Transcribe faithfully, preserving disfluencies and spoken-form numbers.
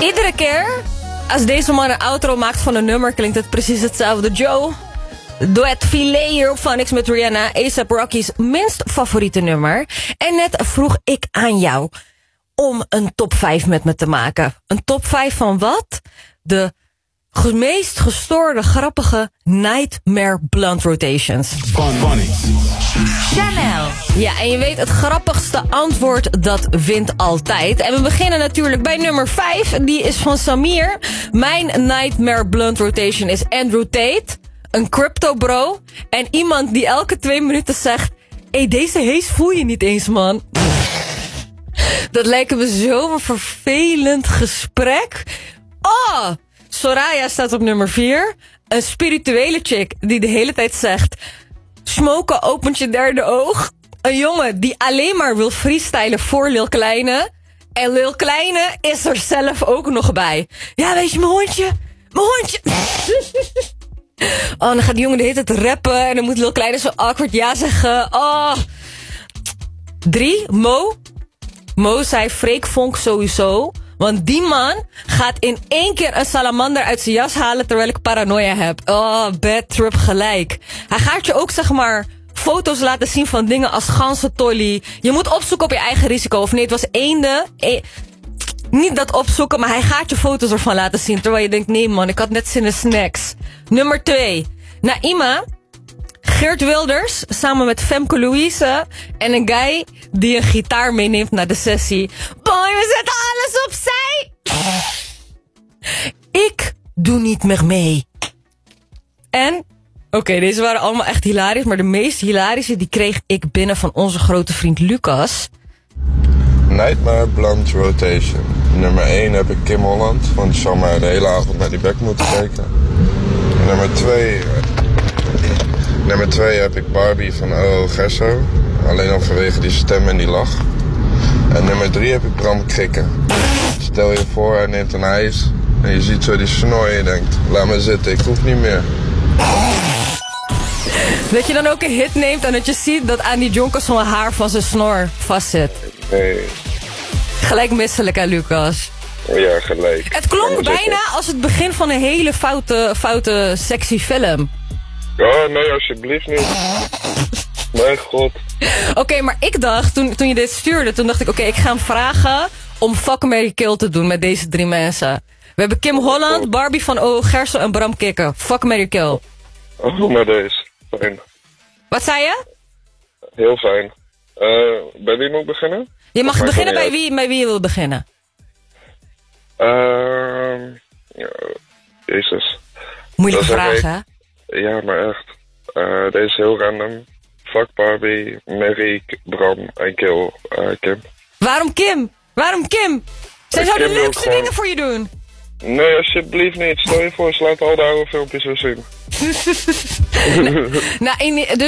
Iedere keer als deze man een outro maakt van een nummer, klinkt het precies hetzelfde. Joe, duet Filet hier op Phonics met Rihanna, A$AP Rocky's minst favoriete nummer. En net vroeg ik aan jou om een top vijf met me te maken. Een top vijf van wat? De meest gestoorde, grappige Nightmare Blunt Rotations. Chanel. Ja, en je weet, het grappigste antwoord, dat wint altijd. En we beginnen natuurlijk bij nummer vijf. Die is van Samir. Mijn Nightmare Blunt Rotation is Andrew Tate, een crypto bro, en iemand die elke twee minuten zegt: hé, hey, deze hees voel je niet eens, man. Dat lijkt me zo'n vervelend gesprek. Oh, Soraya staat op nummer vier. Een spirituele chick die de hele tijd zegt: smoken opent je derde oog. Een jongen die alleen maar wil freestylen voor Lil Kleine. En Lil Kleine is er zelf ook nog bij. Ja, weet je, mijn hondje. Mijn hondje. Oh, dan gaat die jongen de hele tijd rappen. En dan moet Lil Kleine zo awkward ja zeggen. Oh. Drie, Mo. Mo zei Freek Vonk sowieso. Want die man gaat in één keer een salamander uit zijn jas halen terwijl ik paranoia heb. Oh, bad trip gelijk. Hij gaat je ook, zeg maar, foto's laten zien van dingen als gansentolly. Je moet opzoeken op je eigen risico. Of nee, het was eenden. E- Niet dat opzoeken, maar hij gaat je foto's ervan laten zien. Terwijl je denkt, nee man, ik had net zin in snacks. Nummer twee. Naima. Geert Wilders, samen met Femke Louise. En een guy die een gitaar meeneemt naar de sessie. Boy, we zetten alles opzij. Ik doe niet meer mee. En, oké, okay, deze waren allemaal echt hilarisch. Maar de meest hilarische, die kreeg ik binnen van onze grote vriend Lucas. Nightmare Blunt Rotation. Nummer één heb ik Kim Holland, want die zal maar de hele avond naar die bek moeten kijken. En nummer twee... Nummer twee heb ik Barbie van O O Gesso. Alleen al vanwege die stem en die lach. En nummer drie heb ik Bram Krikken. Stel je voor, hij neemt een ijs. En je ziet zo die snor en je denkt, laat me zitten, ik hoef niet meer. Dat je dan ook een hit neemt en dat je ziet dat aan die jonker zo'n haar van zijn snor vastzit. Nee. Gelijk misselijk aan Lucas. Ja, gelijk. Het klonk bijna als het begin van een hele foute, foute sexy film. Oh, nee, alsjeblieft niet. Mijn god. Oké, okay, maar ik dacht, toen, toen je dit stuurde, toen dacht ik, oké, okay, ik ga hem vragen om Fuck, Marry, Kill te doen met deze drie mensen. We hebben Kim Holland, Barbie van O O Gerso en Bram Kikken. Fuck, Marry, Kill. Oh, maar deze. Fijn. Wat zei je? Heel fijn. Uh, bij wie moet ik beginnen? Je mag beginnen bij wie, bij wie je wil beginnen. Uh, ja, Jezus. Moeilijke vraag, hè? Ja, maar echt. Uh, deze is heel random. Fuck Barbie, Mary, Bram en Kill uh, Kim. Waarom Kim? Waarom Kim? Zij zou de leukste gewoon dingen voor je doen. Nee, alsjeblieft niet. Stel je voor, ze laat al de oude filmpjes weer zien. nou, in, dus